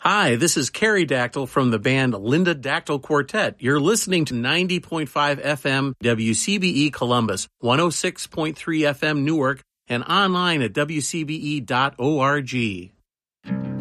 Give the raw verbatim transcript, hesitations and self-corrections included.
Hi, this is Carrie Dactyl from the band Linda Dactyl Quartet. You're listening to ninety point five F M W C B E Columbus, one oh six point three F M Newark, and online at W C B E dot org.